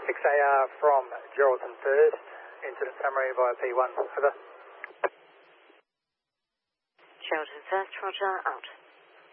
6AR from Geraldton First. Incident summary via P1. Over. Geraldton First, Roger, out.